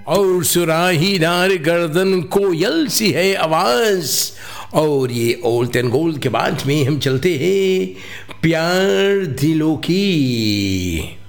और सुराहीदार गर्दन कोयल सी है आवाज। और ये ओल्ड एंड गोल्ड के बाद में हम चलते हैं प्यार दिलों की।